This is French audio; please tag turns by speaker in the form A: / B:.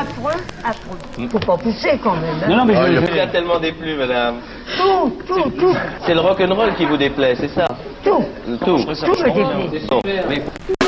A: affreux, affreux. Faut pas pousser quand même. Hein.
B: Non, non, mais
C: Il y a tellement déplu, madame.
A: Tout.
C: C'est le rock'n'roll qui vous déplaît, c'est ça?
A: Tout
C: Tout.
A: me déplaît.
C: Bon.